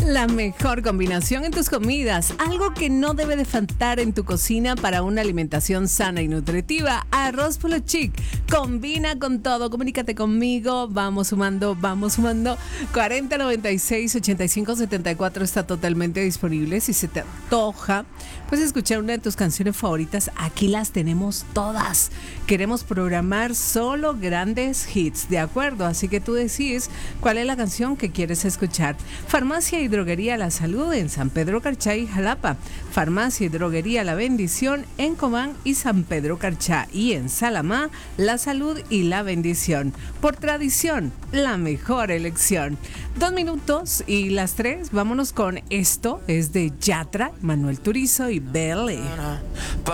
La mejor combinación en tus comidas, algo que no debe de faltar en tu cocina para una alimentación sana y nutritiva. Arroz Polo Chic, combina con todo. Comunícate conmigo, vamos sumando. 4096-8574 está totalmente disponible. Si se te antoja, pues escuchar una de tus canciones favoritas, aquí las tenemos todas. Queremos programar solo grandes hits, ¿de acuerdo? Así que tú decides cuál es la canción que quieres escuchar. Farmacia y Droguería La Salud en San Pedro Carchá y Jalapa. Farmacia y Droguería La Bendición en Cobán y San Pedro Carchá. Y en Salamá, La Salud y La Bendición. Por tradición, la mejor elección. 2 minutos y las 3. Vámonos con esto. Es de Yatra, Manuel Turizo y Belly.